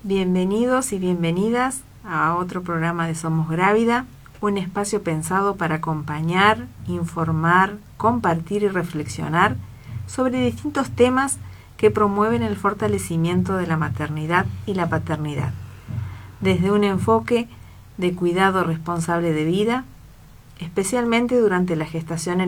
Bienvenidos y bienvenidas a otro programa de Somos Grávida, un espacio pensado para acompañar, informar, compartir y reflexionar sobre distintos temas que promueven el fortalecimiento de la maternidad y la paternidad, desde un enfoque de cuidado responsable de vida, especialmente durante la gestación